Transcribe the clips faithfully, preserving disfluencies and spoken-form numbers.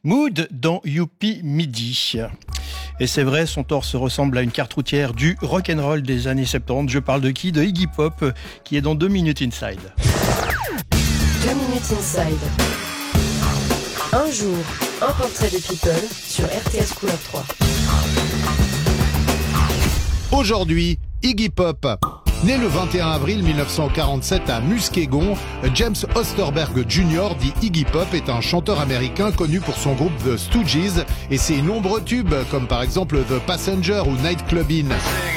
Mood dans Youpi Midi. Et c'est vrai, son torse ressemble à une carte routière du rock'n'roll des années soixante-dix. Je parle de qui? De Iggy Pop, qui est dans deux minutes Inside. deux minutes Inside. Un jour, un portrait de People sur R T S Couleur trois. Aujourd'hui, Iggy Pop. Né le vingt et un avril mille neuf cent quarante-sept à Muskegon, James Osterberg junior dit Iggy Pop est un chanteur américain connu pour son groupe The Stooges et ses nombreux tubes comme par exemple The Passenger ou Night Clubbin'.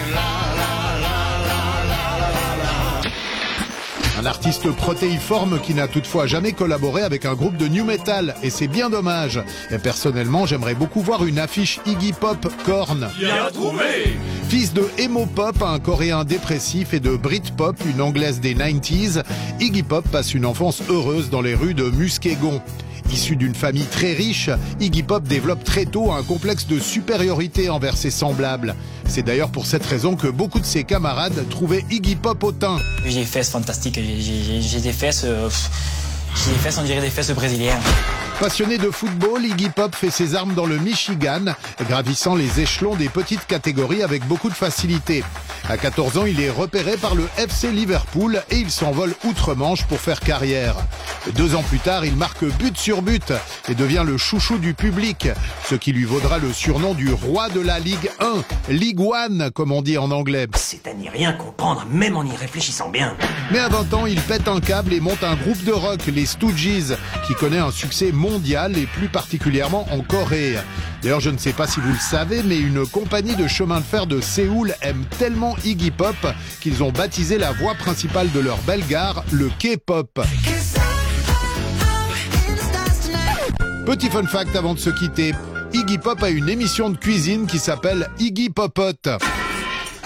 Un artiste protéiforme qui n'a toutefois jamais collaboré avec un groupe de new metal, et c'est bien dommage. Et personnellement, j'aimerais beaucoup voir une affiche Iggy Pop Korn. Bien trouvé! Fils de emo pop, un coréen dépressif, et de Britpop, une anglaise des quatre-vingt-dix, Iggy Pop passe une enfance heureuse dans les rues de Muskegon. Issu d'une famille très riche, Iggy Pop développe très tôt un complexe de supériorité envers ses semblables. C'est d'ailleurs pour cette raison que beaucoup de ses camarades trouvaient Iggy Pop hautain. J'ai des fesses fantastiques, j'ai, j'ai des fesses, euh, j'ai des fesses, on dirait des fesses brésiliennes. Passionné de football, Iggy Pop fait ses armes dans le Michigan, gravissant les échelons des petites catégories avec beaucoup de facilité. À quatorze ans, il est repéré par le F C Liverpool et il s'envole outre-Manche pour faire carrière. Deux ans plus tard, il marque but sur but et devient le chouchou du public, ce qui lui vaudra le surnom du roi de la Ligue un, Ligue un comme on dit en anglais. C'est à n'y rien comprendre, même en y réfléchissant bien. Mais à vingt ans, il pète un câble et monte un groupe de rock, les Stooges, qui connaît un succès mondial et plus particulièrement en Corée. D'ailleurs, je ne sais pas si vous le savez, mais une compagnie de chemin de fer de Séoul aime tellement Iggy Pop qu'ils ont baptisé la voie principale de leur belle gare le K-pop. Petit fun fact avant de se quitter, Iggy Pop a une émission de cuisine qui s'appelle Iggy Popote.